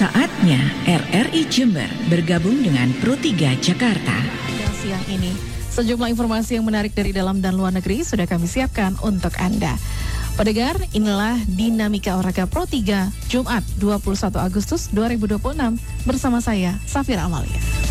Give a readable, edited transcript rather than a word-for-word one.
Saatnya RRI Jember bergabung dengan Pro 3 Jakarta. Siang ini, sejumlah informasi yang menarik dari dalam dan luar negeri sudah kami siapkan untuk Anda. Pendengar, inilah Dinamika Olahraga Pro 3 Jumat 21 Agustus 2026 bersama saya, Safira Amalia.